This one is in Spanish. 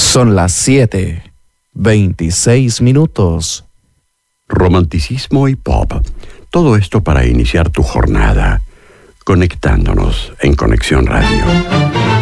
Son las 7:26. Romanticismo y pop. Todo esto para iniciar tu jornada, conectándonos en Conexión Radio.